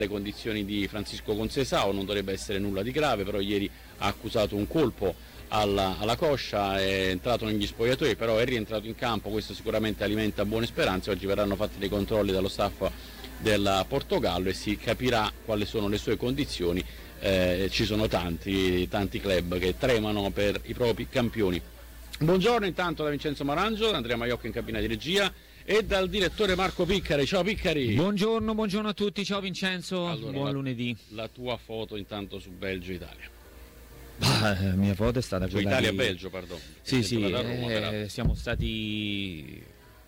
le condizioni di Francisco Conceição, non dovrebbe essere nulla di grave, però ieri ha accusato un colpo alla coscia, è entrato negli spogliatoi, però è rientrato in campo, questo sicuramente alimenta buone speranze. Oggi verranno fatti dei controlli dallo staff del Portogallo e si capirà quali sono le sue condizioni. Ci sono tanti club che tremano per i propri campioni. Buongiorno intanto da Vincenzo Marangio, da Andrea Maiocco in cabina di regia e dal direttore Marco Piccari. Ciao Piccari. Buongiorno a tutti, ciao Vincenzo, allora, buon lunedì. La tua foto intanto su Belgio-Italia. La mia foto è stata quella Italia-Belgio, perdono. Sì, siamo stati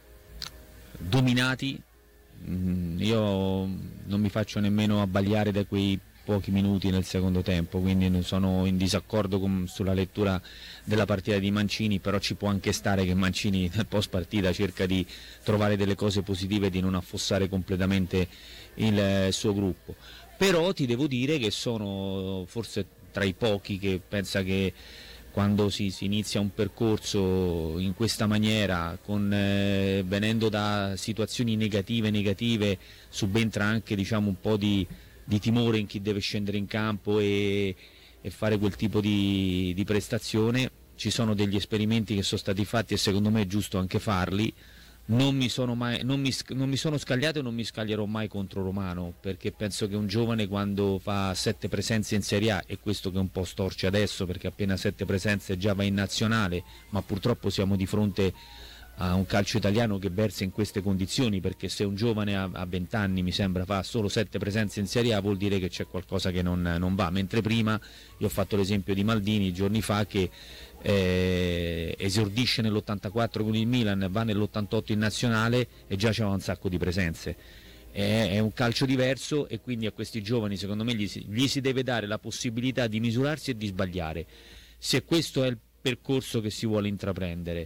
dominati. Io non mi faccio nemmeno abbagliare da quei pochi minuti nel secondo tempo, quindi sono in disaccordo sulla lettura della partita di Mancini, però ci può anche stare che Mancini nel post partita cerca di trovare delle cose positive e di non affossare completamente il suo gruppo. Però ti devo dire che sono forse tra i pochi che pensa che quando si inizia un percorso in questa maniera, venendo da situazioni negative, subentra anche un po' di timore in chi deve scendere in campo e fare quel tipo di prestazione. Ci sono degli esperimenti che sono stati fatti e secondo me è giusto anche farli. Non mi sono scagliato e non mi scaglierò mai contro Romano, perché penso che un giovane quando fa 7 presenze in Serie A, e questo che un po' storce adesso perché appena 7 presenze già va in nazionale, ma purtroppo siamo di fronte a un calcio italiano che versa in queste condizioni, perché se un giovane a 20 anni mi sembra fa solo 7 presenze in Serie A vuol dire che c'è qualcosa che non va, mentre prima io ho fatto l'esempio di Maldini giorni fa che esordisce nell'84 con il Milan, va nell'88 in nazionale e già c'era un sacco di presenze. È un calcio diverso e quindi a questi giovani secondo me gli si deve dare la possibilità di misurarsi e di sbagliare, se questo è il percorso che si vuole intraprendere.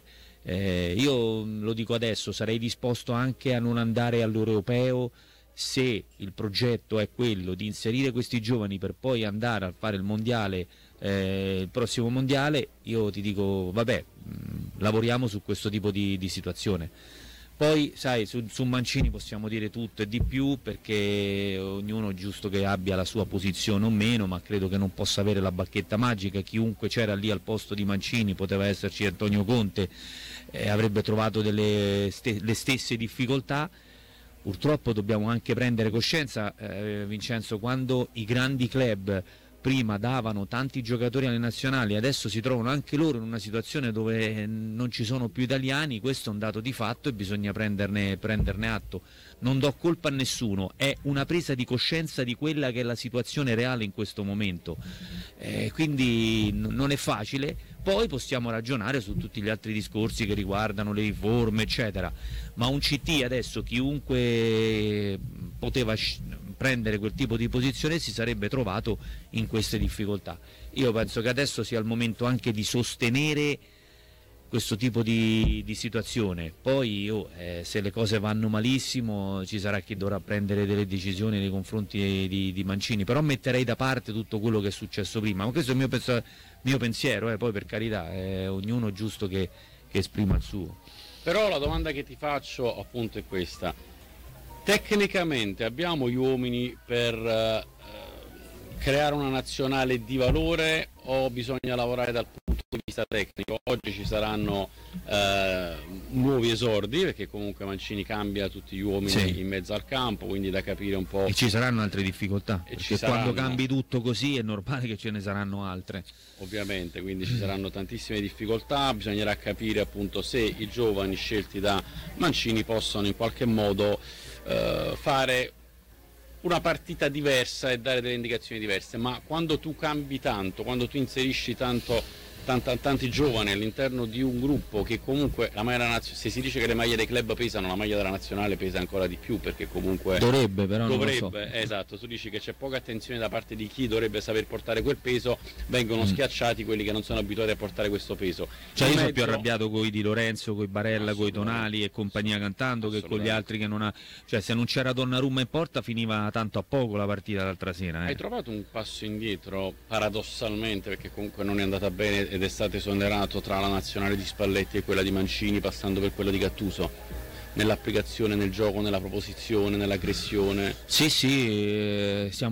Io lo dico adesso, sarei disposto anche a non andare all'europeo se il progetto è quello di inserire questi giovani per poi andare a fare il mondiale, il prossimo mondiale. Io ti dico vabbè, lavoriamo su questo tipo di situazione. Poi sai, su Mancini possiamo dire tutto e di più, perché ognuno è giusto che abbia la sua posizione o meno, ma credo che non possa avere la bacchetta magica. Chiunque c'era lì al posto di Mancini, poteva esserci Antonio Conte, avrebbe trovato le stesse difficoltà. Purtroppo dobbiamo anche prendere coscienza, Vincenzo, quando i grandi club prima davano tanti giocatori alle nazionali, adesso si trovano anche loro in una situazione dove non ci sono più italiani. Questo è un dato di fatto e bisogna prenderne atto. Non do colpa a nessuno, è una presa di coscienza di quella che è la situazione reale in questo momento, quindi non è facile. Poi possiamo ragionare su tutti gli altri discorsi che riguardano le riforme eccetera, ma un CT adesso chiunque poteva prendere quel tipo di posizione si sarebbe trovato in queste difficoltà. Io penso che adesso sia il momento anche di sostenere questo tipo di situazione. Poi se le cose vanno malissimo ci sarà chi dovrà prendere delle decisioni nei confronti di Mancini, però metterei da parte tutto quello che è successo prima. Ma questo è il mio pensiero, poi per carità ognuno è giusto che esprima il suo. Però la domanda che ti faccio appunto è questa: tecnicamente abbiamo gli uomini per creare una nazionale di valore o bisogna lavorare dal punto di vista tecnico? Oggi ci saranno nuovi esordi, perché comunque Mancini cambia tutti gli uomini in mezzo al campo, quindi da capire un po'. E ci saranno altre difficoltà, perché quando cambi tutto così è normale che ce ne saranno altre. Ovviamente, quindi ci saranno tantissime difficoltà, bisognerà capire appunto se i giovani scelti da Mancini possono in qualche modo fare una partita diversa e dare delle indicazioni diverse. Ma quando tu cambi tanto, quando tu inserisci tanti giovani all'interno di un gruppo che comunque se si dice che le maglie dei club pesano, la maglia della nazionale pesa ancora di più, perché comunque dovrebbe, però non lo so. Esatto, tu dici che c'è poca attenzione da parte di chi dovrebbe saper portare quel peso, vengono schiacciati quelli che non sono abituati a portare questo peso. Io sono più arrabbiato con i Di Lorenzo, con i Barella, con i Tonali e compagnia cantando che con gli altri che non ha. Cioè, se non c'era Donnarumma in porta finiva tanto a poco la partita l'altra sera. Hai trovato un passo indietro paradossalmente, perché comunque non è andata bene ed è stato esonerato tra la nazionale di Spalletti e quella di Mancini, passando per quella di Gattuso? nell'applicazione, nel gioco, nella proposizione, nell'aggressione? Sì, siamo